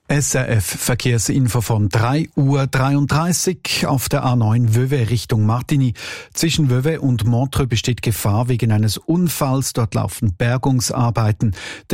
SRF Verkehrsinfo von 3:33 Uhr auf der A9 Vevey Richtung Martigny. Zwischen Vevey und Montreux besteht Gefahr wegen eines Unfalls. Dort laufen Bergungsarbeiten.